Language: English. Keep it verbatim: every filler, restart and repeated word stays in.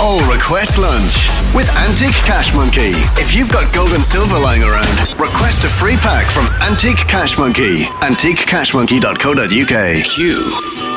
all request lunch with Antique Cash Monkey. If you've got gold and silver lying around, request a free pack from Antique Cash Monkey. antique cash monkey dot co dot uk. Q